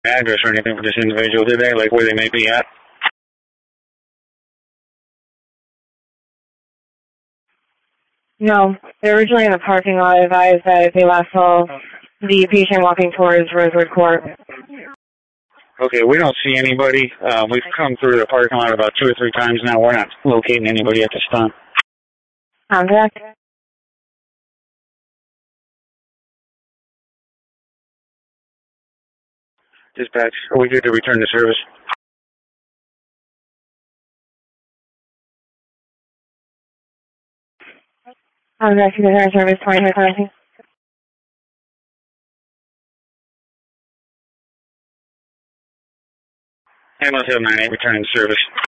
Address or anything for this individual, did they? Like where they may be at? No, they're originally in the parking lot. Advised that if they last saw the patient walking towards Rosewood Court. Okay, we don't see anybody. We've come through the parking lot about 2 or 3 times now. We're not locating anybody at this time. Contact. Dispatch, are we good to return to service? Contact to the service 2020. Ambulance 98, returning to service.